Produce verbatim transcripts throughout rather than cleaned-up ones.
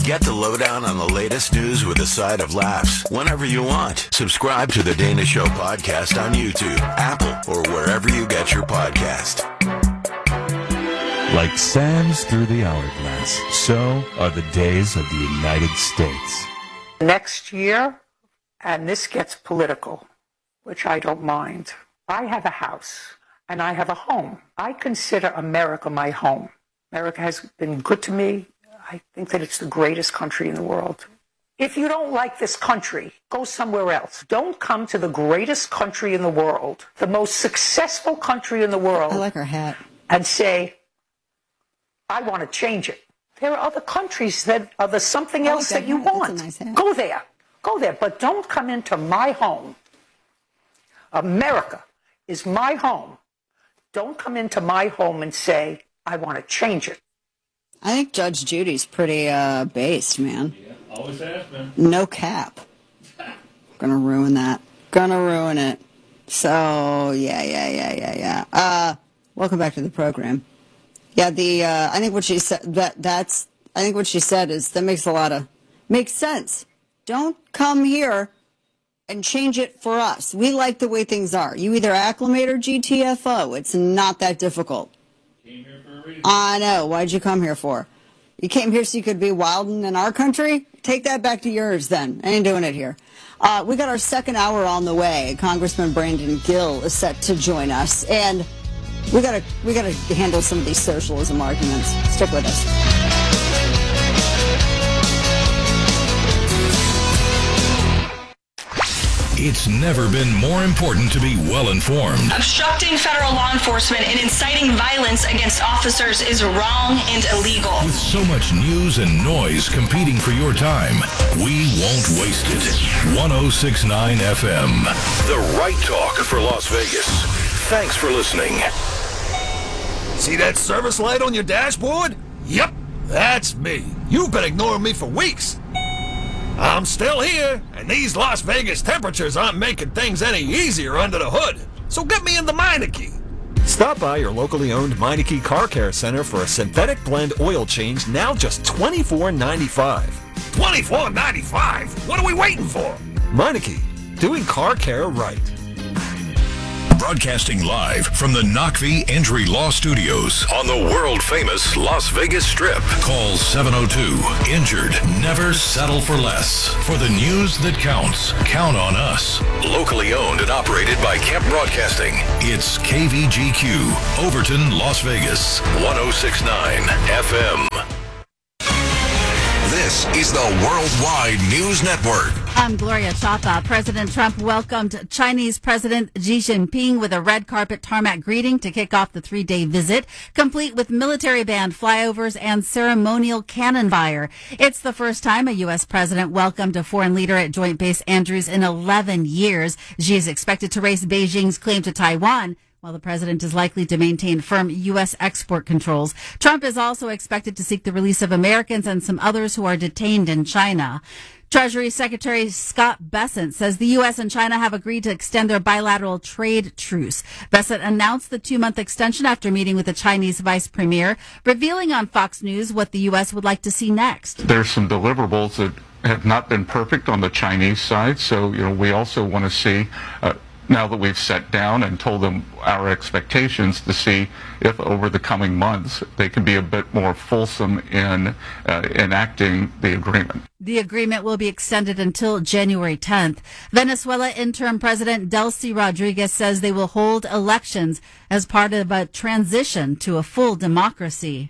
Get the lowdown on the latest news with a side of laughs whenever you want. Subscribe to the Dana Show podcast on YouTube, Apple, or wherever you get your podcast. Like sands through the hourglass, so are the days of the United States. Next year, and this gets political, which I don't mind, I have a house and I have a home. I consider America my home. America has been good to me. I think that it's the greatest country in the world. If you don't like this country, go somewhere else. Don't come to the greatest country in the world, the most successful country in the world. I like her hat. And say, I want to change it. There are other countries that are the something else that, that you hat. want. Nice go there. Go there. But don't come into my home. America is my home. Don't come into my home and say, I want to change it. I think Judge Judy's pretty uh, based, man. Yeah, always has been. No cap. Gonna ruin that. Gonna ruin it. So, yeah, yeah, yeah, yeah, yeah. Uh, welcome back to the program. Yeah, the, uh, I think what she said, that, that's, I think what she said is, that makes a lot of, makes sense. Don't come here and change it for us. We like the way things are. You either acclimate or G T F O. It's not that difficult. Came here for a reason. I know. Why'd you come here for? You came here so you could be wilding in our country? Take that back to yours then. I ain't doing it here. Uh, we got our second hour on the way. Congressman Brandon Gill is set to join us. And we gotta we gotta handle some of these socialism arguments. Stick with us. It's never been more important to be well-informed. Obstructing federal law enforcement and inciting violence against officers is wrong and illegal. With so much news and noise competing for your time, we won't waste it. one oh six point nine F M, the right talk for Las Vegas. Thanks for listening. See that service light on your dashboard? Yep, that's me. You've been ignoring me for weeks. I'm still here, and these Las Vegas temperatures aren't making things any easier under the hood. So get me in the Meineke. Stop by your locally owned Meineke Car Care Center for a synthetic blend oil change, now just twenty-four ninety-five. twenty-four ninety-five? What are we waiting for? Meineke, doing car care right. Broadcasting live from the Knockvie Injury Law Studios on the world-famous Las Vegas Strip. Call seven oh two, injured. Never settle for less. For the news that counts, count on us. Locally owned and operated by Kemp Broadcasting. It's K V G Q, Overton, Las Vegas, one oh six point nine F M. This is the Worldwide News Network. I'm Gloria Chapa. President Trump welcomed Chinese President Xi Jinping with a red carpet tarmac greeting to kick off the three-day visit, complete with military band flyovers and ceremonial cannon fire. It's the first time a U S president welcomed a foreign leader at Joint Base Andrews in eleven years. Xi is expected to raise Beijing's claim to Taiwan, while the president is likely to maintain firm U S export controls. Trump is also expected to seek the release of Americans and some others who are detained in China. Treasury Secretary Scott Bessent says the U S and China have agreed to extend their bilateral trade truce. Bessent announced the two-month extension after meeting with the Chinese vice premier, revealing on Fox News what the U S would like to see next. There's some deliverables that have not been perfect on the Chinese side, so you know we also want to see, uh, now that we've sat down and told them our expectations, to see if over the coming months they can be a bit more fulsome in uh, enacting the agreement. The agreement will be extended until January tenth. Venezuela interim president Delcy Rodriguez says they will hold elections as part of a transition to a full democracy.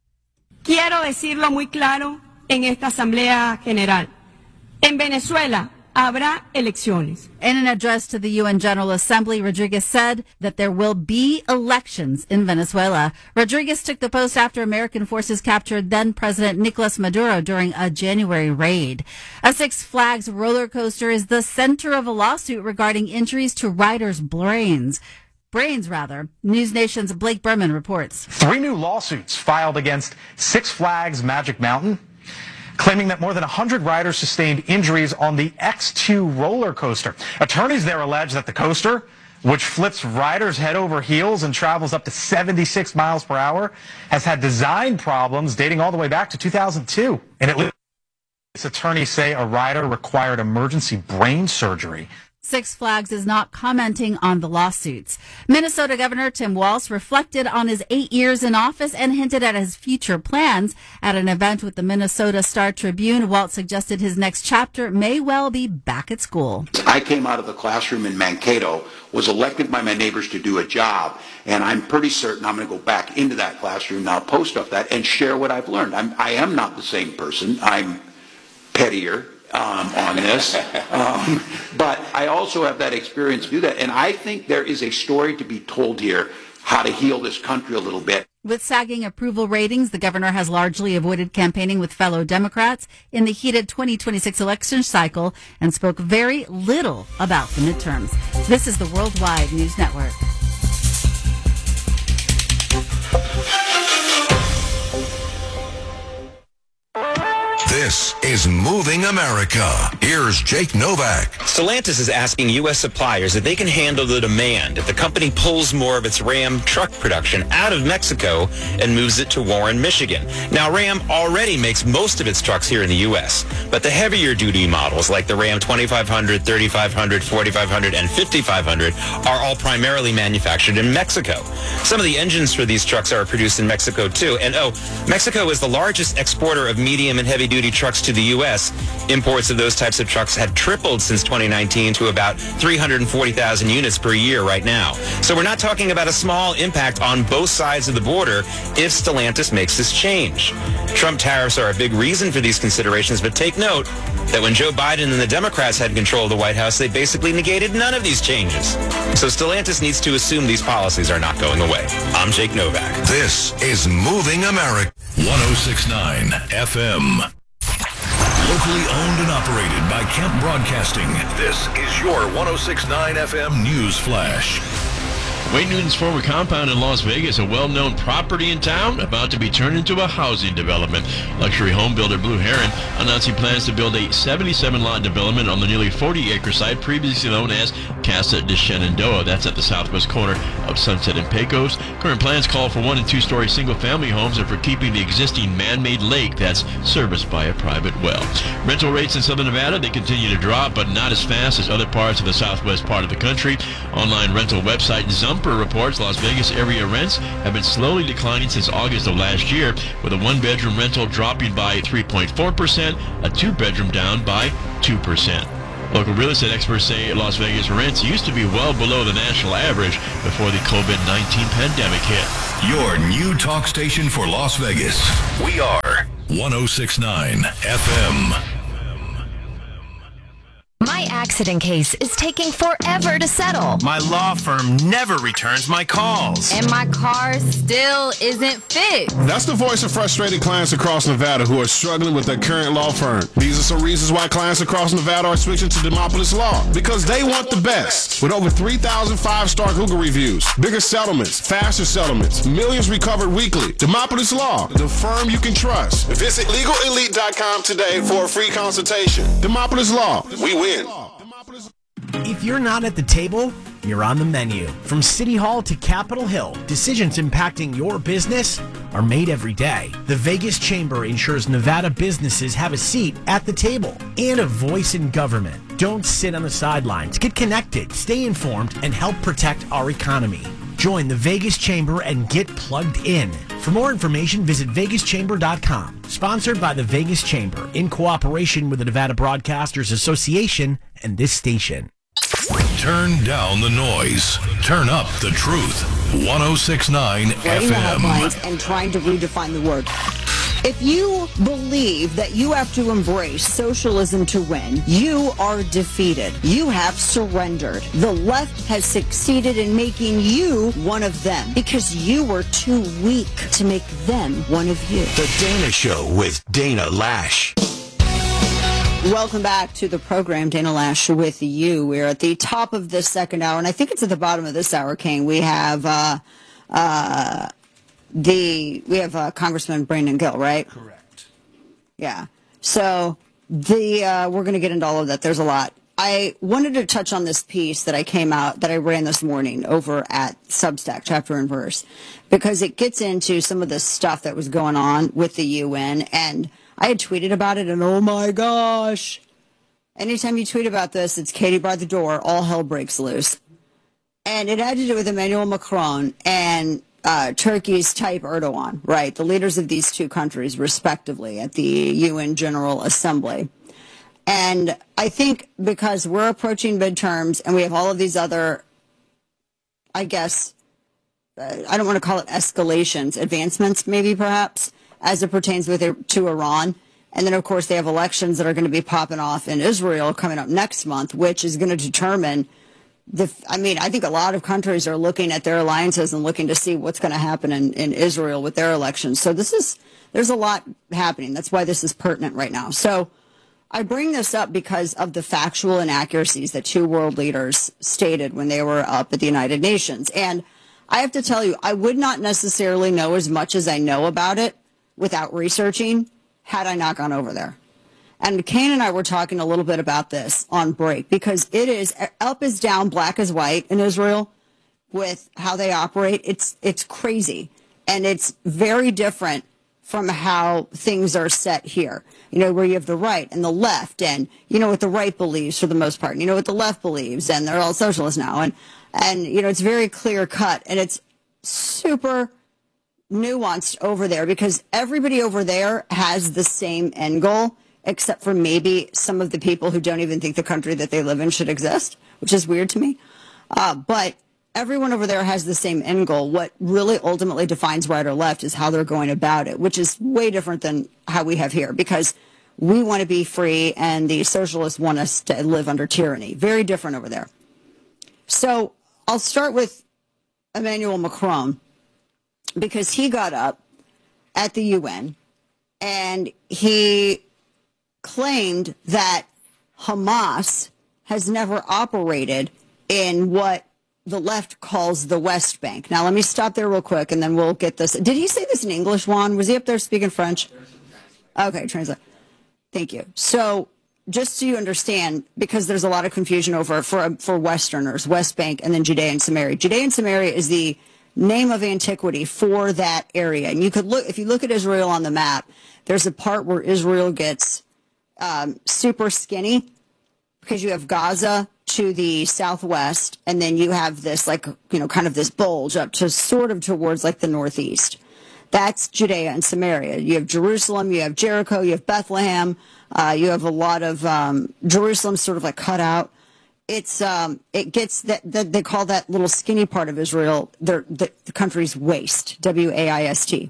Quiero decirlo muy claro en esta Asamblea General. En Venezuela, habrá elecciones. In an address to the U N General Assembly, Rodriguez said that there will be elections in Venezuela. Rodriguez took the post after American forces captured then-President Nicolas Maduro during a January raid. A Six Flags roller coaster is the center of a lawsuit regarding injuries to riders' brains. Brains, rather. News Nation's Blake Berman reports. Three new lawsuits filed against Six Flags Magic Mountain, claiming that more than one hundred riders sustained injuries on the X two roller coaster. Attorneys there allege that the coaster, which flips riders head over heels and travels up to seventy-six miles per hour, has had design problems dating all the way back to two thousand two. And it Attorneys say a rider required emergency brain surgery. Six Flags is not commenting on the lawsuits. Minnesota Governor Tim Walz reflected on his eight years in office and hinted at his future plans. At an event with the Minnesota Star Tribune, Walz suggested his next chapter may well be back at school. I came out of the classroom in Mankato, was elected by my neighbors to do a job, and I'm pretty certain I'm going to go back into that classroom now, post up that, and share what I've learned. I'm, I am not the same person. I'm pettier. Um, on this, um, but I also have that experience to do that, and I think there is a story to be told here, how to heal this country a little bit. With sagging approval ratings, the governor has largely avoided campaigning with fellow Democrats in the heated twenty twenty-six election cycle and spoke very little about the midterms. This is the Worldwide News Network. This is Moving America. Here's Jake Novak. Stellantis is asking U S suppliers if they can handle the demand if the company pulls more of its Ram truck production out of Mexico and moves it to Warren, Michigan. Now, Ram already makes most of its trucks here in the U S, but the heavier duty models like the Ram twenty-five hundred, thirty-five hundred, forty-five hundred, and fifty-five hundred are all primarily manufactured in Mexico. Some of the engines for these trucks are produced in Mexico, too. And, oh, Mexico is the largest exporter of medium and heavy-duty trucks to the U S. Imports of those types of trucks have tripled since twenty nineteen to about three hundred forty thousand units per year right now. So we're not talking about a small impact on both sides of the border if Stellantis makes this change. Trump tariffs are a big reason for these considerations, but take note that when Joe Biden and the Democrats had control of the White House, they basically negated none of these changes. So Stellantis needs to assume these policies are not going away. I'm Jake Novak. This is Moving America. one oh six point nine F M. Locally owned and operated by Kemp Broadcasting. This is your one oh six point nine F M News Flash. Wayne Newton's former compound in Las Vegas, a well-known property in town, about to be turned into a housing development. Luxury home builder Blue Heron announcing plans to build a seventy-seven lot development on the nearly forty acre site previously known as Casa de Shenandoah. That's at the southwest corner of Sunset and Pecos. Current plans call for one and two-story single-family homes and for keeping the existing man-made lake that's serviced by a private well. Rental rates in Southern Nevada, they continue to drop, but not as fast as other parts of the southwest part of the country. Online rental website Zumper reports Las Vegas area rents have been slowly declining since August of last year, with a one-bedroom rental dropping by three point four percent, a two-bedroom down by two percent. Local real estate experts say Las Vegas rents used to be well below the national average before the COVID nineteen pandemic hit. Your new talk station for Las Vegas. We are one oh six point nine F M. My accident case is taking forever to settle. My law firm never returns my calls. And my car still isn't fixed. That's the voice of frustrated clients across Nevada who are struggling with their current law firm. These are some reasons why clients across Nevada are switching to Demopolis Law. Because they want the best. With over three thousand five-star Google reviews, bigger settlements, faster settlements, millions recovered weekly. Demopolis Law, the firm you can trust. Visit legal elite dot com today for a free consultation. Demopolis Law, we win. If you're not at the table, you're on the menu. From City Hall to Capitol Hill, decisions impacting your business are made every day. The Vegas Chamber ensures Nevada businesses have a seat at the table and a voice in government. Don't sit on the sidelines. Get connected, stay informed, and help protect our economy. Join the Vegas Chamber and get plugged in. For more information, visit vegas chamber dot com. Sponsored by the Vegas Chamber in cooperation with the Nevada Broadcasters Association and this station. Turn down the noise. Turn up the truth. one oh six point nine Writing the F M. headlines and trying to redefine the word. If you believe that you have to embrace socialism to win, you are defeated. You have surrendered. The left has succeeded in making you one of them because you were too weak to make them one of you. The Dana Show with Dana Lash. Welcome back to the program, Dana Lash with you. We're at the top of this second hour, and I think it's at the bottom of this hour, King. We have uh, uh, the we have uh, Congressman Brandon Gill, right? Correct. Yeah. So the uh, we're going to get into all of that. There's a lot. I wanted to touch on this piece that I came out that I ran this morning over at Substack, Chapter and Verse, because it gets into some of the stuff that was going on with the U N and. I had tweeted about it, and oh my gosh. Anytime you tweet about this, it's Katie by the door, all hell breaks loose. And it had to do with Emmanuel Macron and uh, Turkey's Tayyip Erdogan, right? The leaders of these two countries, respectively, at the U N General Assembly. And I think because we're approaching midterms and we have all of these other, I guess, uh, I don't want to call it escalations, advancements maybe perhaps, as it pertains with it, to Iran. And then, of course, they have elections that are going to be popping off in Israel coming up next month, which is going to determine the, I mean, I think a lot of countries are looking at their alliances and looking to see what's going to happen in, in Israel with their elections. So this is, there's a lot happening. That's why this is pertinent right now. So I bring this up because of the factual inaccuracies that two world leaders stated when they were up at the United Nations. And I have to tell you, I would not necessarily know as much as I know about it without researching had I not gone over there. And Kane and I were talking a little bit about this on break because it is up is down, black is white in Israel with how they operate. It's it's crazy. And it's very different from how things are set here, you know, where you have the right and the left, and you know what the right believes for the most part, and you know what the left believes, and they're all socialists now, and and you know it's very clear cut, and it's super nuanced over there because everybody over there has the same end goal, except for maybe some of the people who don't even think the country that they live in should exist, which is weird to me. Uh, but everyone over there has the same end goal. What really ultimately defines right or left is how they're going about it, which is way different than how we have here because we want to be free and the socialists want us to live under tyranny. Very different over there. So I'll start with Emmanuel Macron because he got up at the U N and he claimed that Hamas has never operated in what the left calls the West Bank. Now, let me stop there real quick, and then we'll get this. Did he say this in English, Juan? Was he up there speaking French? Okay, translate. Thank you. So just so you understand, because there's a lot of confusion over for for Westerners, West Bank and then Judea and Samaria. Judea and Samaria is the name of antiquity for that area. And you could look, if you look at Israel on the map, there's a part where Israel gets um, super skinny because you have Gaza to the southwest, and then you have this, like, you know, kind of this bulge up to sort of towards like the northeast. That's Judea and Samaria. You have Jerusalem, you have Jericho, you have Bethlehem, uh, you have a lot of um, Jerusalem sort of like cut out. It's um, it gets that, that they call that little skinny part of Israel the, the, the country's waist, W A I S T.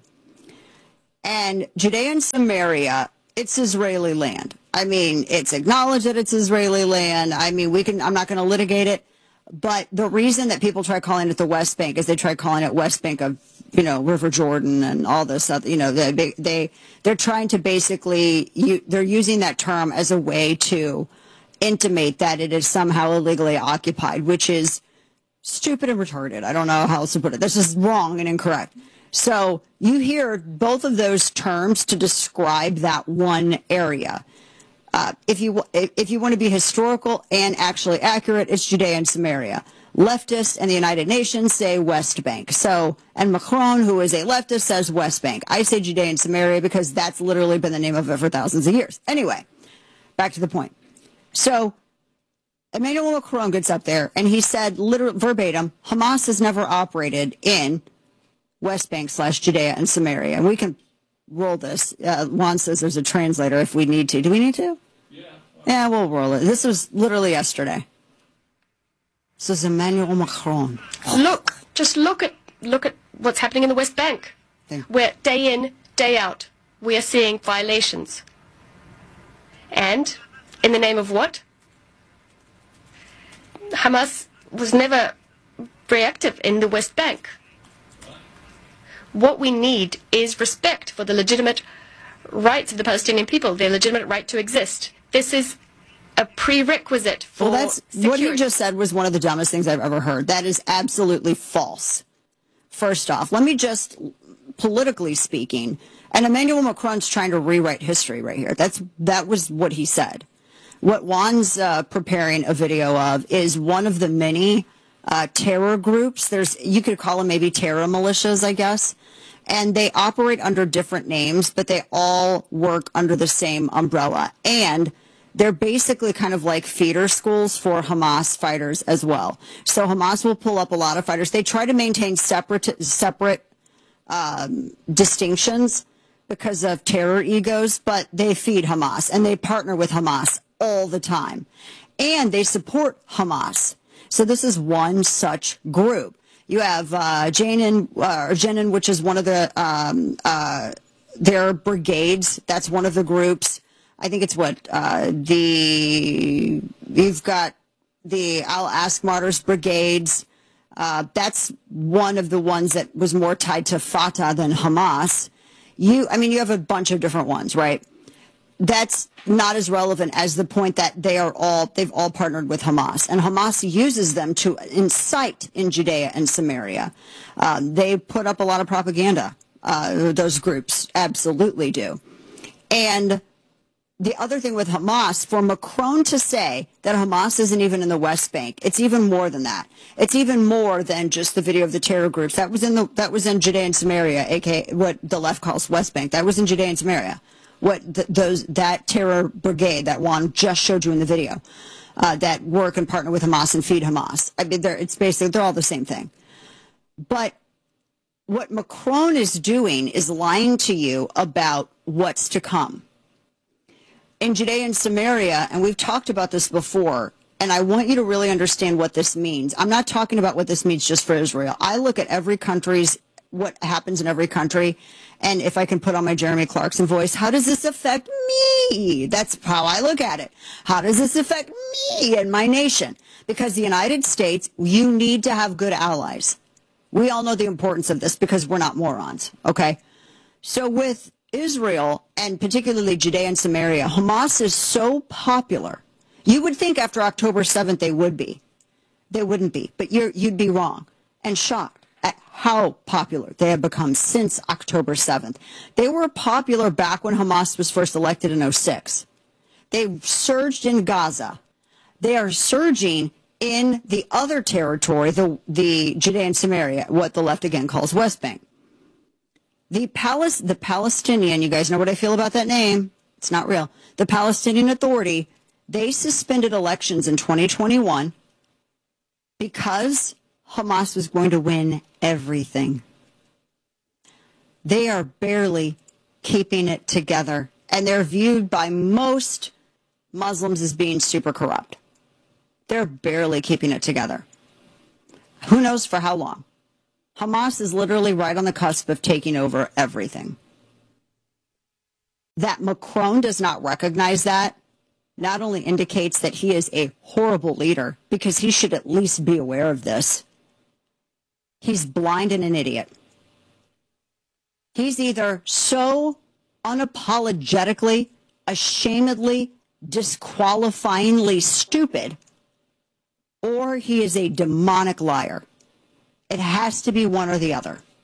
And Judea and Samaria, it's Israeli land. I mean, it's acknowledged that it's Israeli land. I mean, we can, I'm not going to litigate it. But the reason that people try calling it the West Bank is they try calling it West Bank of, you know, River Jordan and all this stuff. You know, they, they, they're trying to basically, you, they're using that term as a way to intimate that it is somehow illegally occupied, which is stupid and retarded. I don't know how else to put it. This is wrong and incorrect. So you hear both of those terms to describe that one area. Uh, if you if you want to be historical and actually accurate, it's Judea and Samaria. Leftists and the United Nations say West Bank. So, and Macron, who is a leftist, says West Bank. I say Judea and Samaria because that's literally been the name of it for thousands of years. Anyway, back to the point. So, Emmanuel Macron gets up there and he said, literally verbatim, Hamas has never operated in West Bank slash Judea and Samaria. And we can roll this. Uh, Juan says there's a translator if we need to. Do we need to? Yeah. Yeah, we'll roll it. This was literally yesterday. This is Emmanuel Macron. Look, just look at look at what's happening in the West Bank. Where day in, day out, we are seeing violations. And in the name of what? Hamas was never very active in the West Bank. What we need is respect for the legitimate rights of the Palestinian people, their legitimate right to exist. This is a prerequisite for well, that's security. What you just said was one of the dumbest things I've ever heard. That is absolutely false. First off, let me just, politically speaking, and Emmanuel Macron's trying to rewrite history right here. That's That was what he said. What Juan's uh, preparing a video of is one of the many uh, terror groups. There's, you could call them maybe terror militias, I guess, and they operate under different names, but they all work under the same umbrella. And they're basically kind of like feeder schools for Hamas fighters as well. So Hamas will pull up a lot of fighters. They try to maintain separate separate um, distinctions because of terror egos, but they feed Hamas and they partner with Hamas all the time. And they support Hamas. So this is one such group. You have uh, Jenin, uh, Jenin, which is one of the um, uh, their brigades. That's one of the groups. I think it's what uh, the you've got the Al Aqsa Martyrs brigades. Uh, that's one of the ones that was more tied to Fatah than Hamas. You, I mean, you have a bunch of different ones, right? That's not as relevant as the point that they are all, they've all partnered with Hamas. And Hamas uses them to incite in Judea and Samaria. Uh, they put up a lot of propaganda. Uh, those groups absolutely do. And the other thing with Hamas, for Macron to say that Hamas isn't even in the West Bank, it's even more than that. It's even more than just the video of the terror groups. That was in the that was in Judea and Samaria, aka what the left calls West Bank. That was in Judea and Samaria. What the, those that terror brigade that Juan just showed you in the video, uh, that work and partner with Hamas and feed Hamas. I mean, they're, it's basically they're all the same thing. But what Macron is doing is lying to you about what's to come. In Judea and Samaria, and we've talked about this before, and I want you to really understand what this means. I'm not talking about what this means just for Israel. I look at every country's, what happens in every country, and if I can put on my Jeremy Clarkson voice, how does this affect me? That's how I look at it. How does this affect me and my nation? Because the United States, you need to have good allies. We all know the importance of this because we're not morons, okay? So with Israel, and particularly Judea and Samaria, Hamas is so popular. You would think after October seventh they would be. They wouldn't be, but you're, you'd be wrong and shocked at how popular they have become since October seventh. They were popular back when Hamas was first elected in oh six. They surged in Gaza. They are surging in the other territory, the, the Judea and Samaria, what the left again calls West Bank. The, Palis- the Palestinian, you guys know what I feel about that name. It's not real. The Palestinian Authority, they suspended elections in twenty twenty-one because Hamas was going to win everything. They are barely keeping it together, and they're viewed by most Muslims as being super corrupt. They're barely keeping it together. Who knows for how long? Hamas is literally right on the cusp of taking over everything. That Macron does not recognize that not only indicates that he is a horrible leader, because he should at least be aware of this. He's blind and an idiot. He's either so unapologetically, ashamedly, disqualifyingly stupid, or he is a demonic liar. It has to be one or the other.